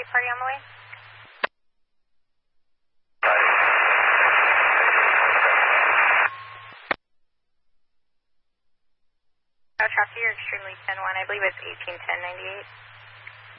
party on the way? Traffic, you're extremely 10-1. I believe it's 181098.